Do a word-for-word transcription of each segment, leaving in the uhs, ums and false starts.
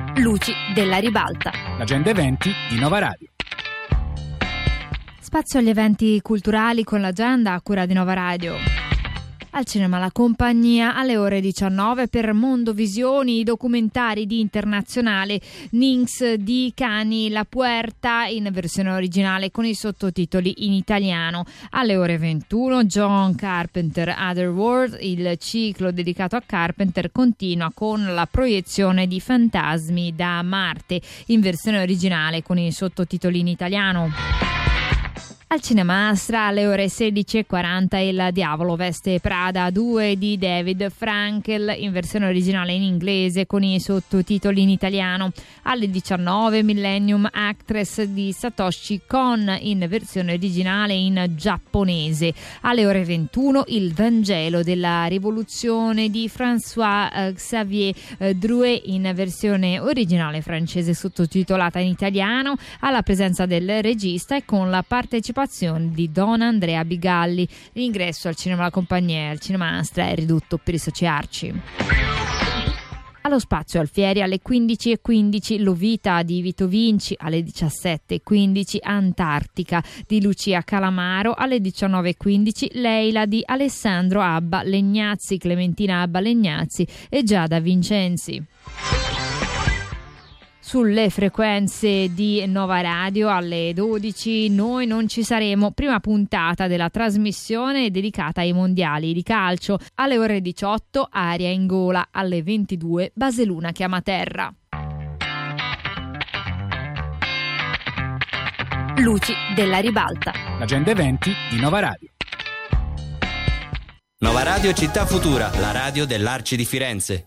Luci della ribalta. L'agenda eventi di Nova Radio. Spazio agli eventi culturali con l'agenda a cura di Nova Radio. Al cinema La Compagnia alle ore diciannove per Mondovisioni, i documentari di Internazionale, Ninx di Cani La Puerta in versione originale con i sottotitoli in italiano. Alle ore ventuno John Carpenter Otherworld, il ciclo dedicato a Carpenter continua con la proiezione di Fantasmi da Marte in versione originale con i sottotitoli in italiano. Al Cinema Astra alle ore sedici e quaranta Il Diavolo veste Prada due di David Frankel in versione originale in inglese con i sottotitoli in italiano. Alle diciannove Millennium Actress di Satoshi Kon in versione originale in giapponese. Alle ore ventuno Il Vangelo della rivoluzione di François Xavier Drouet in versione originale francese sottotitolata in italiano, alla presenza del regista e con la partecipazione di Don Andrea Bigalli. L'ingresso al Cinema La Compagnia e al Cinema Astra è ridotto per i soci arci. Allo Spazio Alfieri alle quindici e quindici Lovita di Vito Vinci, alle diciassette e quindici Antartica di Lucia Calamaro, alle diciannove e quindici Leila di Alessandro Abba Legnazzi, Clementina Abba Legnazzi e Giada Vincenzi. Sulle frequenze di Nova Radio alle dodici Noi non ci saremo, prima puntata della trasmissione dedicata ai mondiali di calcio. Alle ore diciotto Aria in gola, alle ventidue Baseluna chiama terra. Luci della ribalta. L'agenda eventi di Nova Radio. Nova Radio Città Futura, la radio dell'Arci di Firenze.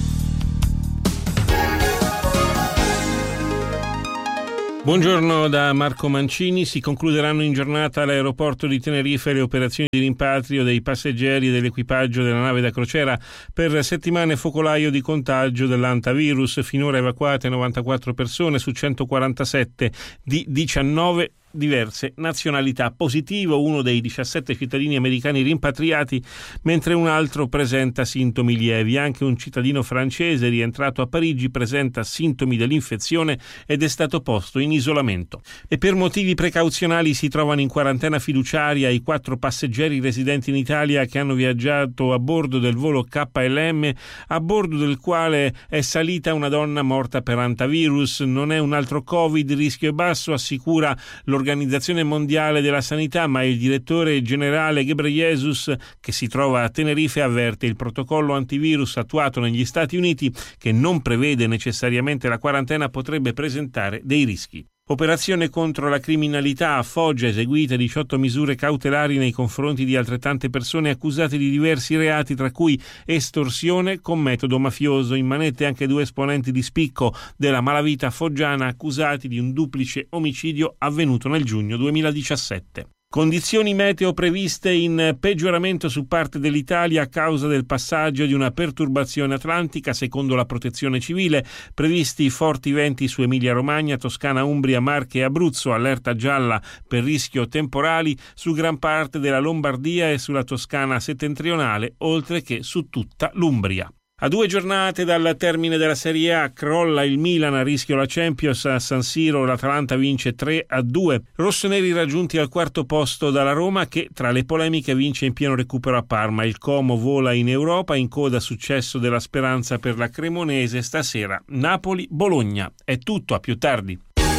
Buongiorno da Marco Mancini. Si concluderanno in giornata all'aeroporto di Tenerife le operazioni di rimpatrio dei passeggeri e dell'equipaggio della nave da crociera per settimane focolaio di contagio dell'antavirus. Finora evacuate novantaquattro persone su centoquarantasette di diciannove diverse nazionalità. Positivo uno dei diciassette cittadini americani rimpatriati, mentre un altro presenta sintomi lievi. Anche un cittadino francese rientrato a Parigi presenta sintomi dell'infezione ed è stato posto in isolamento. E per motivi precauzionali si trovano in quarantena fiduciaria i quattro passeggeri residenti in Italia che hanno viaggiato a bordo del volo K L M, a bordo del quale è salita una donna morta per antavirus. Non è un altro Covid, il rischio è basso, assicura l'Organizzazione Mondiale della Sanità, ma il direttore generale Ghebreyesus, che si trova a Tenerife, avverte il protocollo antivirus attuato negli Stati Uniti, che non prevede necessariamente la quarantena, potrebbe presentare dei rischi. Operazione contro la criminalità a Foggia, eseguite diciotto misure cautelari nei confronti di altrettante persone accusate di diversi reati, tra cui estorsione con metodo mafioso. In manette anche due esponenti di spicco della malavita foggiana accusati di un duplice omicidio avvenuto nel giugno duemiladiciassette. Condizioni meteo previste in peggioramento su parte dell'Italia a causa del passaggio di una perturbazione atlantica. Secondo la Protezione Civile, previsti forti venti su Emilia-Romagna, Toscana, Umbria, Marche e Abruzzo, allerta gialla per rischio temporali su gran parte della Lombardia e sulla Toscana settentrionale, oltre che su tutta l'Umbria. A due giornate dal termine della Serie A crolla il Milan, a rischio la Champions. A San Siro l'Atalanta vince tre a due. Rossoneri raggiunti al quarto posto dalla Roma, che tra le polemiche vince in pieno recupero a Parma. Il Como vola in Europa, in coda successo della Speranza per la Cremonese. Stasera Napoli-Bologna. È tutto, a più tardi.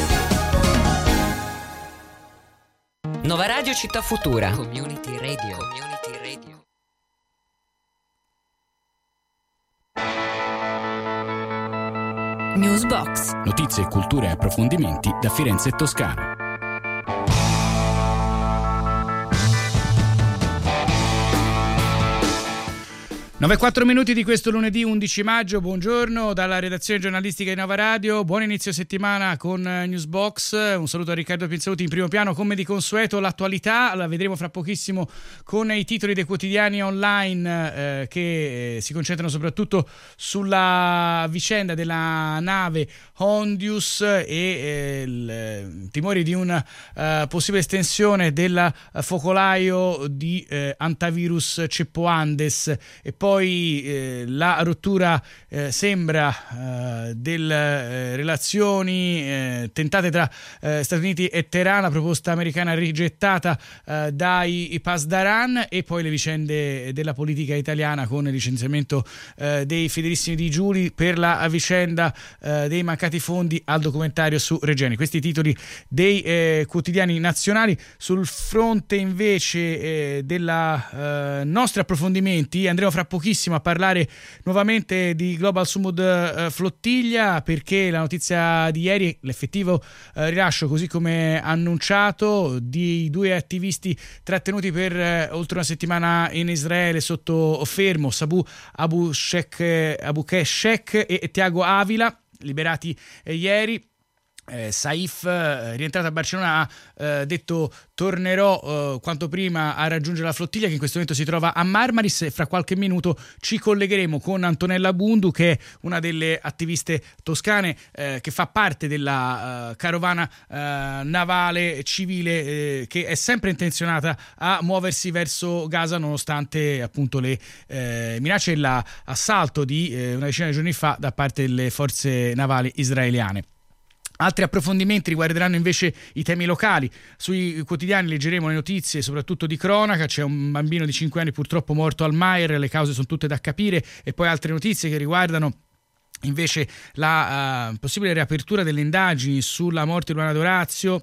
Nova Radio Città Futura. Community Radio. Community Radio. Newsbox. Notizie, cultura e approfondimenti da Firenze e Toscana. nove e quattro minuti di questo lunedì undici maggio. Buongiorno dalla redazione giornalistica di Nova Radio. Buon inizio settimana con Newsbox. Un saluto a Riccardo Pinzauti. In primo piano, come di consueto, l'attualità. La vedremo fra pochissimo con i titoli dei quotidiani online eh, che eh, si concentrano soprattutto sulla vicenda della nave Hondius e eh, il timore di una uh, possibile estensione del focolaio di eh, antivirus Ceppo Andes. E poi poi eh, la rottura eh, sembra eh, delle eh, relazioni eh, tentate tra eh, Stati Uniti e Teheran, la proposta americana rigettata eh, dai Pasdaran, e poi le vicende della politica italiana con il licenziamento eh, dei fedelissimi di Giuli per la vicenda eh, dei mancati fondi al documentario su Regeni. Questi i titoli dei eh, quotidiani nazionali. Sul fronte invece eh, della eh, nostri approfondimenti andremo fra pochissimo a parlare nuovamente di Global Sumud eh, Flottiglia, perché la notizia di ieri, l'effettivo eh, rilascio così come annunciato di due attivisti trattenuti per eh, oltre una settimana in Israele sotto fermo, Sabu Abu Sheikh, Abu Sheikh e Tiago Avila, liberati eh, ieri. Eh, Saif, eh, rientrato a Barcellona, ha eh, detto tornerò eh, quanto prima a raggiungere la flottiglia, che in questo momento si trova a Marmaris, e fra qualche minuto ci collegheremo con Antonella Bundu, che è una delle attiviste toscane eh, che fa parte della eh, carovana eh, navale civile eh, che è sempre intenzionata a muoversi verso Gaza nonostante appunto le eh, minacce e l'assalto di eh, una decina di giorni fa da parte delle forze navali israeliane. Altri approfondimenti riguarderanno invece i temi locali. Sui quotidiani leggeremo le notizie soprattutto di cronaca. C'è un bambino di cinque anni purtroppo morto al Mayer, le cause sono tutte da capire, e poi altre notizie che riguardano invece la uh, possibile riapertura delle indagini sulla morte di Luana D'Orazio,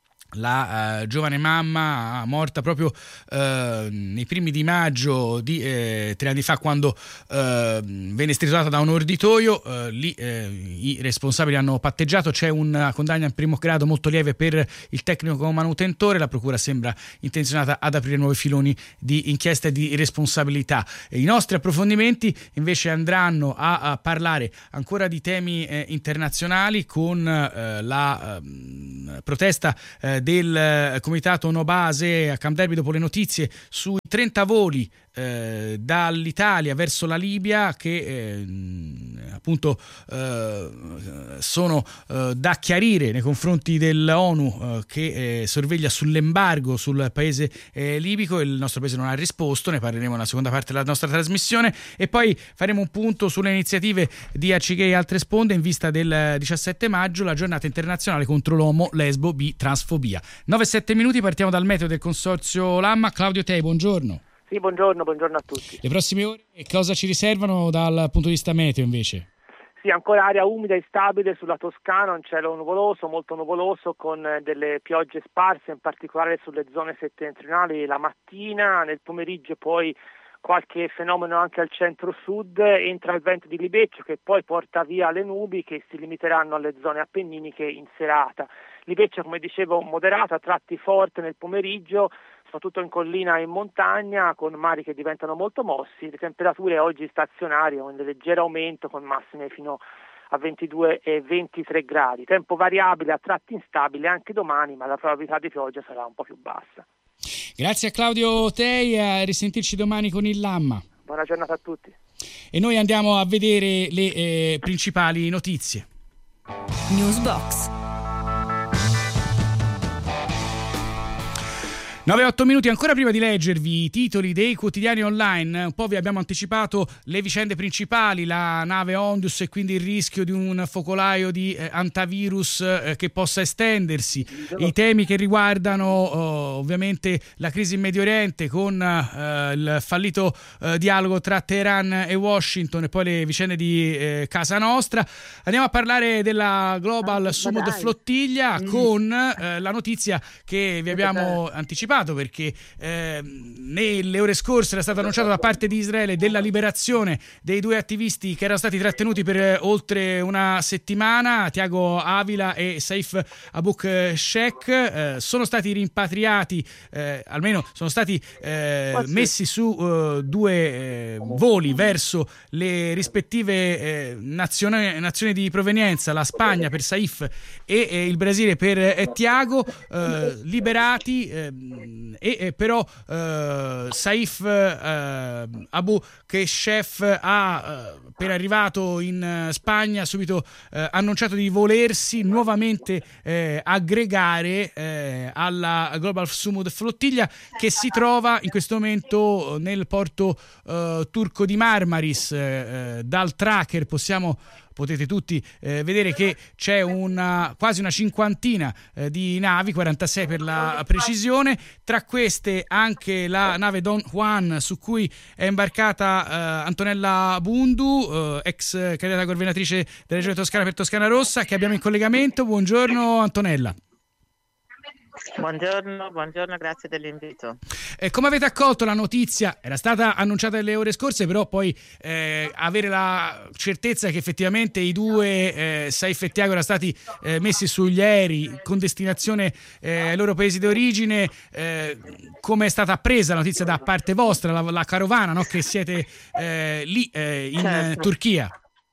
la uh, giovane mamma morta proprio uh, nei primi di maggio di eh, tre anni fa, quando uh, venne stritolata da un orditoio. Uh, lì uh, i responsabili hanno patteggiato. C'è una condanna in primo grado molto lieve per il tecnico manutentore. La procura sembra intenzionata ad aprire nuovi filoni di inchiesta e di responsabilità. E i nostri approfondimenti invece andranno a, a parlare ancora di temi eh, internazionali, con eh, la eh, protesta eh, del comitato No Base a Camp Darby dopo le notizie sui trenta voli eh, dall'Italia verso la Libia che eh, appunto eh, sono eh, da chiarire nei confronti dell'ONU eh, che eh, sorveglia sull'embargo sul paese eh, libico. Il nostro paese non ha risposto, ne parleremo nella seconda parte della nostra trasmissione, e poi faremo un punto sulle iniziative di Arcigay e altre sponde in vista del diciassette maggio, la giornata internazionale contro l'omo, lesbo, bi, transfobia. nove sette minuti, partiamo dal meteo del consorzio Lamma. Claudio Tei, buongiorno. Sì, buongiorno, buongiorno a tutti. Le prossime ore cosa ci riservano dal punto di vista meteo invece? Sì, ancora aria umida e stabile sulla Toscana, un cielo nuvoloso, molto nuvoloso, con delle piogge sparse, in particolare sulle zone settentrionali la mattina. Nel pomeriggio poi qualche fenomeno anche al centro-sud, entra il vento di Libeccio che poi porta via le nubi che si limiteranno alle zone appenniniche in serata. Libeccio, come dicevo, moderato, a tratti forte nel pomeriggio, soprattutto in collina e in montagna, con mari che diventano molto mossi. Le temperature oggi stazionarie, con un leggero aumento, con massime fino a ventidue e ventitré gradi. Tempo variabile, a tratti instabile anche domani, ma la probabilità di pioggia sarà un po' più bassa. Grazie a Claudio Tei, a risentirci domani con il Lamma. Buona giornata a tutti. E noi andiamo a vedere le eh, principali notizie. Newsbox. nove otto minuti, ancora prima di leggervi i titoli dei quotidiani online, un po' vi abbiamo anticipato le vicende principali, la nave Ondus e quindi il rischio di un focolaio di eh, antivirus eh, che possa estendersi, i temi che riguardano oh, ovviamente la crisi in Medio Oriente con eh, il fallito eh, dialogo tra Teheran e Washington, e poi le vicende di eh, Casa Nostra. Andiamo a parlare della Global Sumud Flottiglia con eh, la notizia che vi abbiamo anticipato, perché eh, nelle ore scorse era stato annunciato da parte di Israele della liberazione dei due attivisti che erano stati trattenuti per eh, oltre una settimana, Tiago Avila e Saif Abu Sheikh. Eh, sono stati rimpatriati, eh, almeno sono stati eh, messi su eh, due eh, voli verso le rispettive eh, nazioni, nazioni di provenienza, la Spagna per Saif e eh, il Brasile per eh, Tiago, eh, liberati. Eh, e, e però eh, Saif eh, Abu Keshef ha, eh, appena arrivato in eh, Spagna, subito eh, annunciato di volersi nuovamente eh, aggregare eh, alla Global Sumud Flottiglia, che si trova in questo momento nel porto eh, turco di Marmaris. Eh, dal tracker possiamo potete tutti eh, vedere che c'è una, quasi una cinquantina eh, di navi, quarantasei per la precisione, tra queste anche la nave Don Juan, su cui è imbarcata eh, Antonella Bundu, eh, ex cadetta coordinatrice della Regione Toscana per Toscana Rossa, che abbiamo in collegamento. Buongiorno Antonella. Buongiorno, buongiorno, grazie dell'invito. E come avete accolto la notizia? Era stata annunciata nelle ore scorse, però poi eh, avere la certezza che effettivamente i due eh, Saif e Tiago erano stati eh, messi sugli aerei con destinazione eh, ai loro paesi d'origine, eh, come è stata presa la notizia da parte vostra, la, la carovana, no? Che siete eh, lì eh, in certo. Turchia?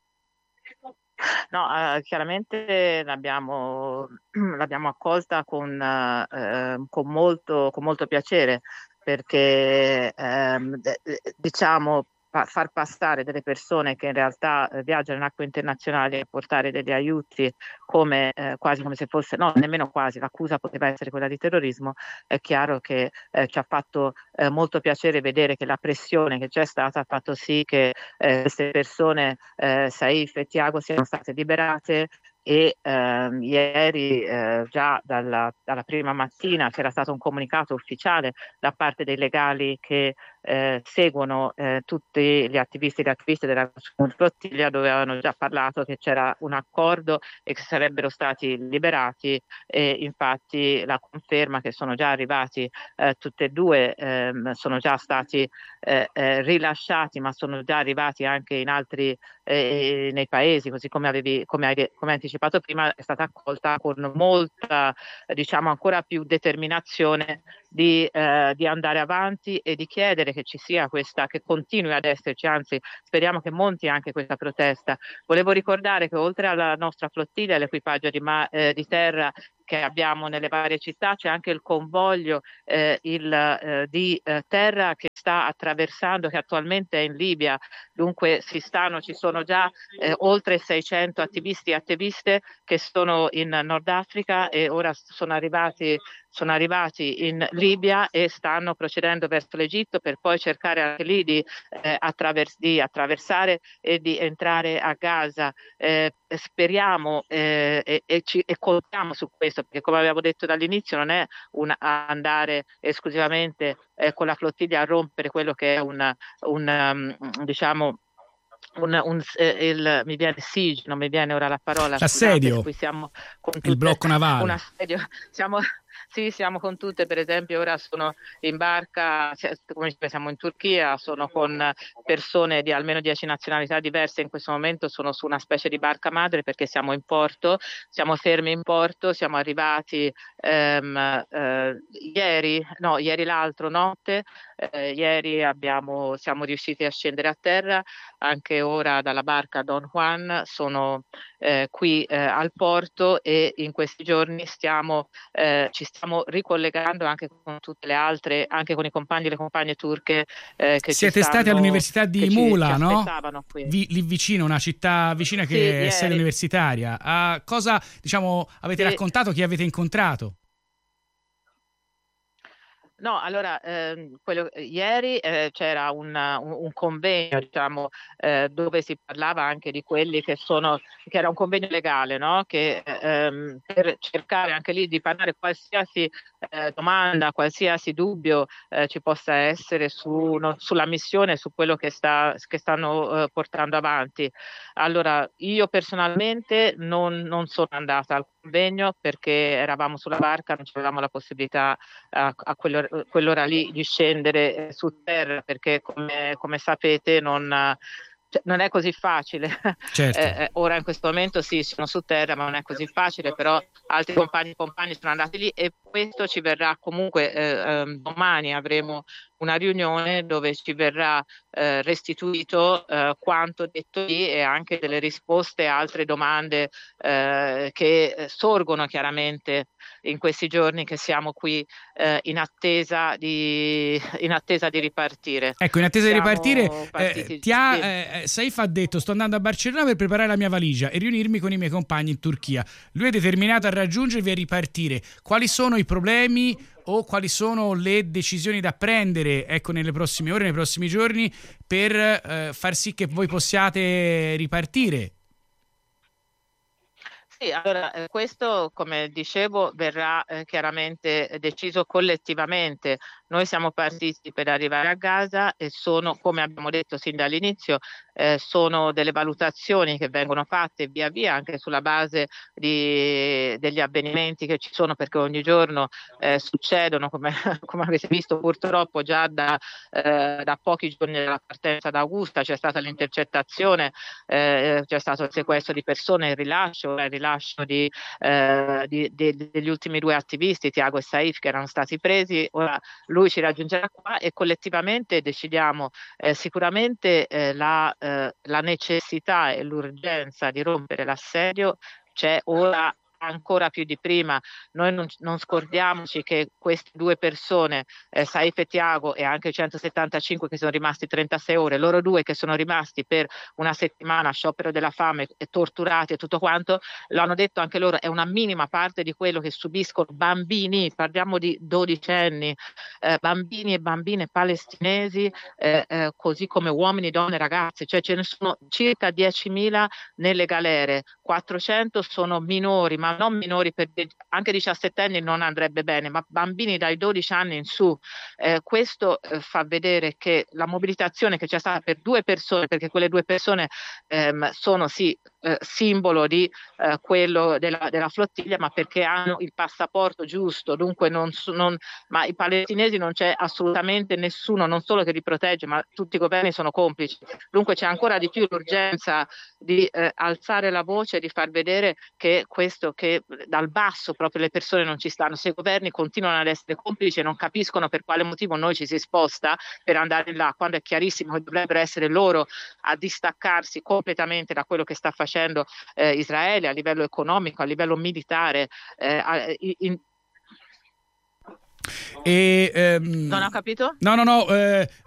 No, eh, chiaramente l'abbiamo, l'abbiamo accolta con, eh, con, molto, con molto piacere, perché ehm, diciamo far passare delle persone che in realtà eh, viaggiano in acque internazionali e portare degli aiuti come eh, quasi come se fosse, no, nemmeno quasi, l'accusa poteva essere quella di terrorismo. È chiaro che eh, ci ha fatto eh, molto piacere vedere che la pressione che c'è stata ha fatto sì che eh, queste persone, eh, Saif e Tiago, siano state liberate. E eh, ieri eh, già dalla, dalla prima mattina c'era stato un comunicato ufficiale da parte dei legali che eh, seguono eh, tutti gli attivisti e le attiviste della flottiglia, dove avevano già parlato che c'era un accordo e che sarebbero stati liberati, e infatti la conferma che sono già arrivati eh, tutti e due, eh, sono già stati eh, eh, rilasciati, ma sono già arrivati anche in altri eh, nei paesi, così come avevi come hai, come anticipato prima, è stata accolta con molta, diciamo, ancora più determinazione di, eh, di andare avanti e di chiedere che ci sia questa, che continui ad esserci, anzi speriamo che monti anche questa protesta. Volevo ricordare che oltre alla nostra flottiglia e l'equipaggio di, ma- eh, di terra che abbiamo nelle varie città, c'è anche il convoglio eh, il, eh, di eh, terra che sta attraversando, che attualmente è in Libia. Dunque si stanno, ci sono già eh, oltre seicento attivisti e attiviste che sono in Nord Africa e ora sono arrivati sono arrivati in Libia e stanno procedendo verso l'Egitto, per poi cercare anche lì di, eh, attravers- di attraversare e di entrare a Gaza. Eh, speriamo eh, e, e, ci, e contiamo su questo, perché come abbiamo detto dall'inizio non è un andare esclusivamente eh, con la flottiglia a rompere quello che è un, un um, diciamo Un, un, eh, il, mi viene siege, non mi viene ora la parola. L'assedio, scusate, qui siamo con tutte, il blocco navale. Un assedio, siamo, sì, siamo con tutte, per esempio ora sono in barca, come siamo in Turchia, sono con persone di almeno dieci nazionalità diverse, in questo momento sono su una specie di barca madre perché siamo in porto, siamo fermi in porto, siamo arrivati ehm, eh, ieri, no, ieri l'altro notte, eh, ieri abbiamo, siamo riusciti a scendere a terra, anche ora dalla barca Don Juan sono eh, qui eh, al porto e in questi giorni stiamo, eh, ci stiamo ricollegando anche con tutte le altre, anche con i compagni e le compagne turche eh, che siete ci stanno, stati all'università di Mula, ci, no? Qui. Vi, lì vicino, una città vicina che sì, è ieri. sede universitaria. A cosa, diciamo, avete sì. raccontato, chi avete incontrato? No, allora, eh, quello, ieri eh, c'era un, un, un convegno, diciamo, eh, dove si parlava anche di quelli che sono, che era un convegno legale, no? Che ehm, per cercare anche lì di parlare qualsiasi eh, domanda, qualsiasi dubbio eh, ci possa essere su, no, sulla missione, su quello che, sta, che stanno eh, portando avanti. Allora, io personalmente non, non sono andata al convegno perché eravamo sulla barca, non avevamo la possibilità a, a quello quell'ora lì di scendere su terra, perché come, come sapete non, cioè, non è così facile. Certo. eh, ora in questo momento sì, sono su terra, ma non è così facile, però altri compagni e compagni sono andati lì e questo ci verrà comunque, eh, eh, domani avremo una riunione dove ci verrà eh, restituito eh, quanto detto lì e anche delle risposte a altre domande eh, che sorgono chiaramente in questi giorni che siamo qui eh, in attesa di in attesa di ripartire. Ecco, in attesa siamo di ripartire, partiti, eh, ti ha, sì. eh, Saif ha detto: sto andando a Barcellona per preparare la mia valigia e riunirmi con i miei compagni in Turchia. Lui è determinato a raggiungervi e a ripartire. Quali sono i problemi o quali sono le decisioni da prendere, ecco, nelle prossime ore, nei prossimi giorni, per eh, far sì che voi possiate ripartire? Sì, allora eh, questo, come dicevo, verrà eh, chiaramente deciso collettivamente. Noi siamo partiti per arrivare a Gaza e sono, come abbiamo detto sin dall'inizio, eh, sono delle valutazioni che vengono fatte via via anche sulla base di, degli avvenimenti che ci sono, perché ogni giorno eh, succedono, come, come avete visto purtroppo già da, eh, da pochi giorni dalla partenza da Augusta c'è stata l'intercettazione, eh, c'è stato il sequestro di persone, il rilascio, il rilascio Di, eh, di, di, degli ultimi due attivisti, Tiago e Saif, che erano stati presi. Ora lui ci raggiungerà qua e collettivamente decidiamo eh, sicuramente eh, la, eh, la necessità e l'urgenza di rompere l'assedio c'è ora ancora più di prima. Noi non, non scordiamoci che queste due persone, eh, Saif e Tiago, e anche centosettantacinque che sono rimasti trentasei ore, loro due che sono rimasti per una settimana a sciopero della fame e torturati e tutto quanto, lo hanno detto anche loro, è una minima parte di quello che subiscono bambini, parliamo di dodicenni, eh, bambini e bambine palestinesi, eh, eh, così come uomini, donne, ragazze, cioè ce ne sono circa diecimila nelle galere, quattrocento sono minori, ma non minori, per anche diciassettenni non andrebbe bene, ma bambini dai dodici anni in su. Eh, questo eh, fa vedere che la mobilitazione che c'è stata per due persone, perché quelle due persone ehm, sono sì eh, simbolo di eh, quello della, della flottiglia, ma perché hanno il passaporto giusto, dunque non, non, ma i palestinesi non c'è assolutamente nessuno, non solo che li protegge, ma tutti i governi sono complici. Dunque c'è ancora di più l'urgenza di eh, alzare la voce e di far vedere che questo, che dal basso proprio le persone non ci stanno. Se i governi continuano ad essere complici e non capiscono per quale motivo noi ci si sposta per andare là, quando è chiarissimo che dovrebbero essere loro a distaccarsi completamente da quello che sta facendo eh, Israele a livello economico, a livello militare, eh, in, E, ehm, non ho capito? No, no, no, eh,